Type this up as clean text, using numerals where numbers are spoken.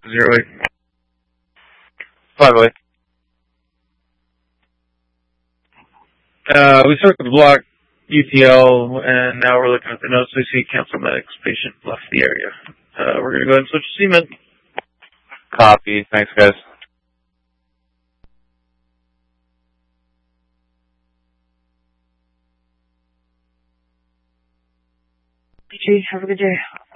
08. 508. We circled the block, UTL, and now we're looking at the notes. We see Council Medics patient left the area. We're going to go ahead and switch to Seaman. Copy. Thanks, guys. PG, have a good day.